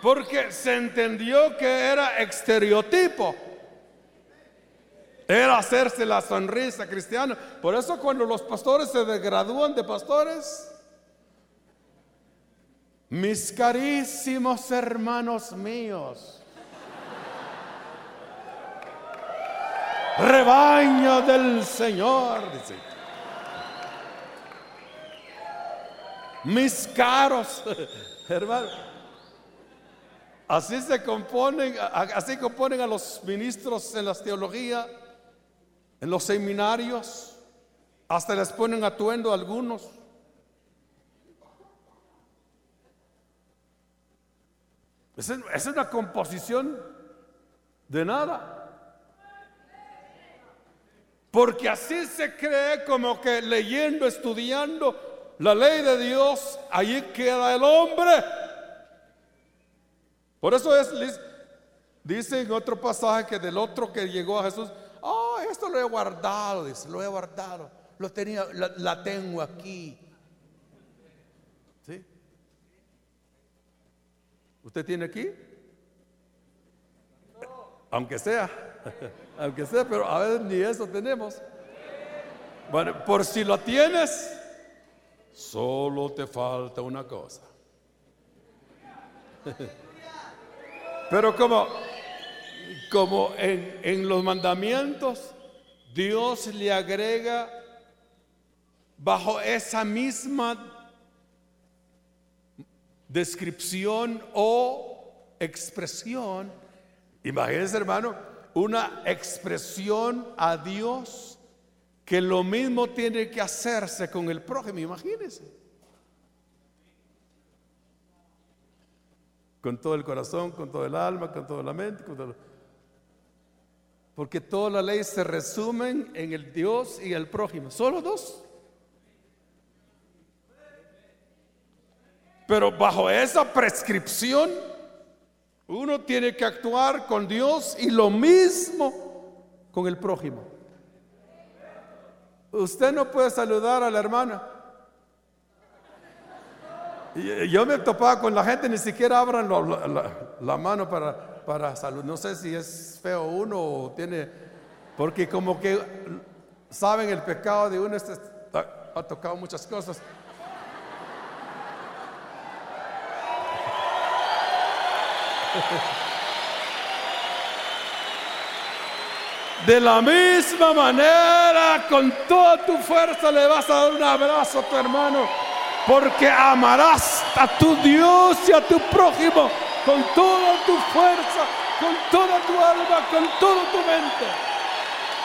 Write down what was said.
Porque se entendió que era estereotipo. Era hacerse la sonrisa cristiana. Por eso cuando los pastores se gradúan de pastores, mis carísimos hermanos míos, rebaño del Señor, dice, mis caros hermanos, así componen a los ministros en la teología, en los seminarios, hasta les ponen atuendo a algunos. Es una composición de nada. Porque así se cree, como que leyendo, estudiando la ley de Dios, allí queda el hombre. Por eso dice en otro pasaje que del otro que llegó a Jesús, esto lo he guardado, dice, lo he guardado, lo tenía, la tengo aquí. ¿Sí? ¿Usted tiene aquí? Aunque sea, pero a veces ni eso tenemos. Bueno, por si lo tienes, solo te falta una cosa. Pero como en los mandamientos, Dios le agrega bajo esa misma descripción o expresión, imagínense, hermano, una expresión a Dios que lo mismo tiene que hacerse con el prójimo. Imagínense, con todo el corazón, con todo el alma, con toda la mente, porque toda la ley se resumen en el Dios y el prójimo, solo dos. Pero bajo esa prescripción, uno tiene que actuar con Dios y lo mismo con el prójimo. Usted no puede saludar a la hermana. Yo me topaba con la gente, ni siquiera abran la mano para saludar. No sé si es feo uno o tiene, porque como que saben el pecado de uno. Ha tocado muchas cosas. De la misma manera, con toda tu fuerza le vas a dar un abrazo a tu hermano, porque amarás a tu Dios y a tu prójimo con toda tu fuerza, con toda tu alma, con toda tu mente.